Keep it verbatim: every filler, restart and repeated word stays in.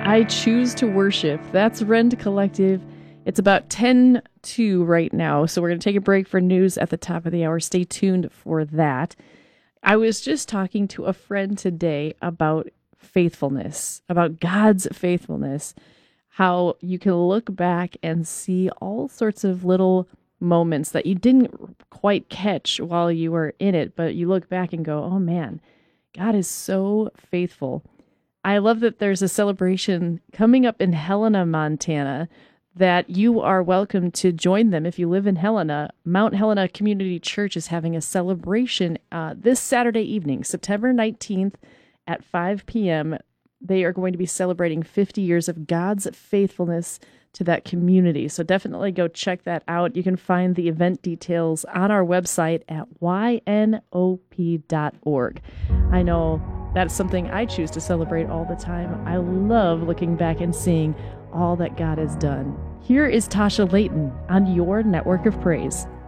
I Choose to Worship. That's Rend Collective. It's about ten two right now, so we're going to take a break for news at the top of the hour. Stay tuned for that. I was just talking to a friend today about faithfulness, about God's faithfulness, how you can look back and see all sorts of little moments that you didn't quite catch while you were in it, but you look back and go, oh man, God is so faithful. I love that there's a celebration coming up in Helena, Montana, that you are welcome to join them if you live in Helena. Mount Helena Community Church is having a celebration uh, this Saturday evening, September nineteenth at five p.m. They are going to be celebrating fifty years of God's faithfulness to that community. So definitely go check that out. You can find the event details on our website at y n o p dot org. I know that's something I choose to celebrate all the time. I love looking back and seeing all that God has done. Here is Tasha Layton on your Network of Praise.